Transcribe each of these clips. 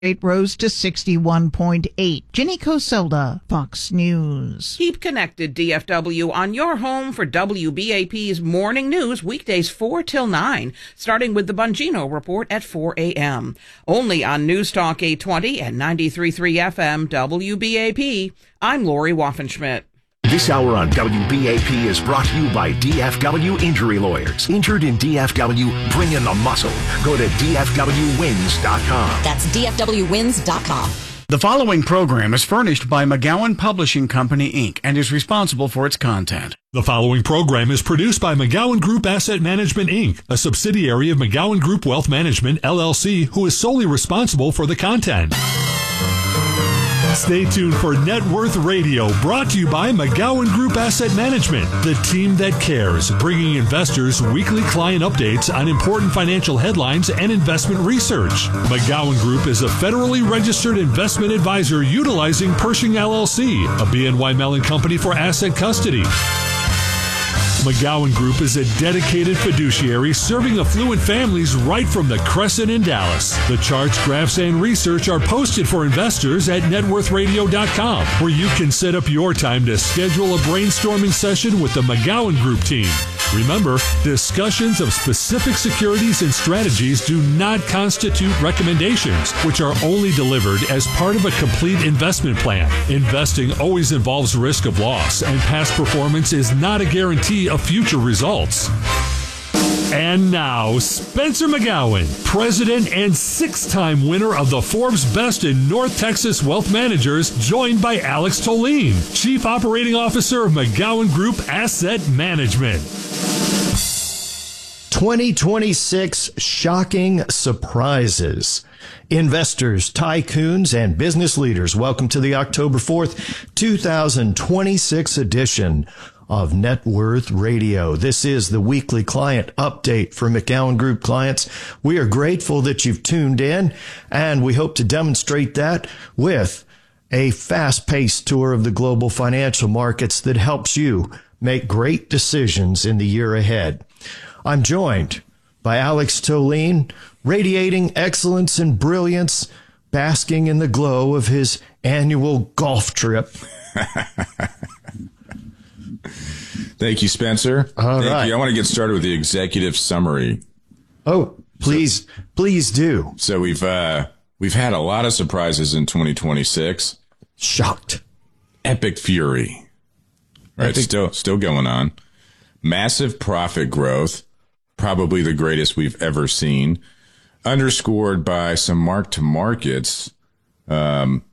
rate rose to 61.8. Ginny Coselda, Fox News. Keep connected, DFW, on your home for WBAP's Morning News, weekdays 4 till 9, starting with the Bongino Report at 4 a.m. Only on News Talk 820 and 93.3 FM WBAP. I'm Lori Waffenschmidt. This hour on WBAP is brought to you by DFW Injury Lawyers. Injured in DFW, bring in the muscle. Go to DFWWins.com. That's DFWWins.com. The following program is furnished by McGowan Publishing Company, Inc. and is responsible for its content. The following program is produced by McGowan Group Asset Management, Inc., a subsidiary of McGowan Group Wealth Management, LLC, who is solely responsible for the content. Stay tuned for Net Worth Radio, brought to you by McGowan Group Asset Management, the team that cares, bringing investors weekly client updates on important financial headlines and investment research. McGowan Group is a federally registered investment advisor utilizing Pershing LLC, a BNY Mellon company for asset custody. McGowan Group is a dedicated fiduciary serving affluent families right from the Crescent in Dallas. The charts, graphs, and research are posted for investors at networthradio.com, where you can set up your time to schedule a brainstorming session with the McGowan Group team. Remember, discussions of specific securities and strategies do not constitute recommendations, which are only delivered as part of a complete investment plan. Investing always involves risk of loss, and past performance is not a guarantee of future results. And now, Spencer McGowan, president and six-time winner of the Forbes Best in North Texas Wealth Managers, joined by Alex Tolene, chief operating officer of McGowan Group Asset Management. 2026 shocking surprises. Investors, tycoons, and business leaders, welcome to the October 4th, 2026 edition of Net Worth Radio. This is the weekly client update for McGowan Group clients. We are grateful that you've tuned in, and we hope to demonstrate that with a fast-paced tour of the global financial markets that helps you make great decisions in the year ahead. I'm joined by Alex Tolene, radiating excellence and brilliance, basking in the glow of his annual golf trip. Thank you, Spencer. Thank you. I want to get started with the executive summary. Oh, please do. So we've had a lot of surprises in 2026. Shocked. Epic fury. Right, still going on. Massive profit growth, probably the greatest we've ever seen, underscored by some mark-to-markets of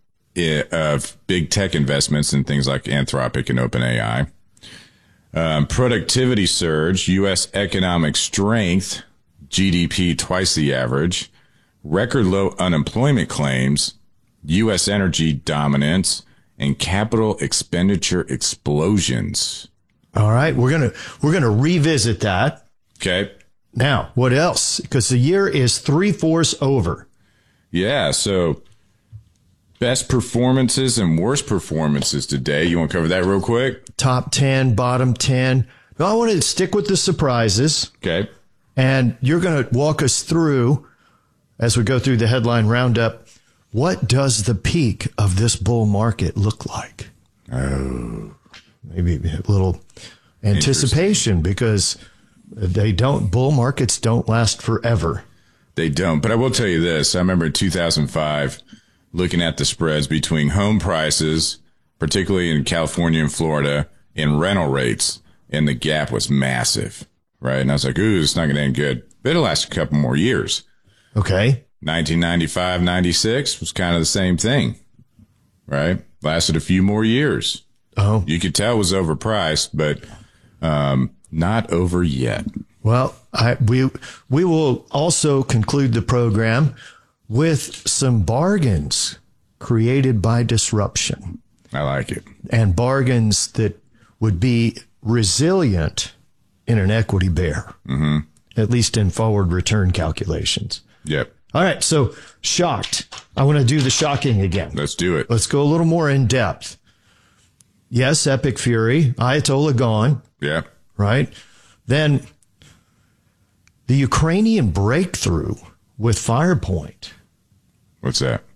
big tech investments in things like Anthropic and OpenAI. Productivity surge, U.S. economic strength, GDP twice the average, record low unemployment claims, U.S. energy dominance, and capital expenditure explosions. All right, we're gonna revisit that. Okay. Now, what else? Because the year is 3/4 over. Yeah, so best performances and worst performances today. You want to cover that real quick? Top 10, bottom 10. No, I want to stick with the surprises. Okay. And you're going to walk us through, as we go through the headline roundup, what does the peak of this bull market look like? Oh. Maybe a little anticipation, because bull markets don't last forever. They don't. But I will tell you this. I remember in 2005, looking at the spreads between home prices, particularly in California and Florida, and rental rates, and the gap was massive, right? And I was like, ooh, it's not going to end good. But it'll last a couple more years. Okay. 1995, 96 was kind of the same thing, right? Lasted a few more years. Oh. You could tell it was overpriced, but not over yet. Well, we will also conclude the program with some bargains created by disruption. I like it. And bargains that would be resilient in an equity bear, at least in forward return calculations. Yep. All right, so shocked. I want to do the shocking again. Let's do it. Let's go a little more in depth. Yes, epic fury. Ayatollah gone. Yeah. Right? Then the Ukrainian breakthrough with Firepoint. What's that?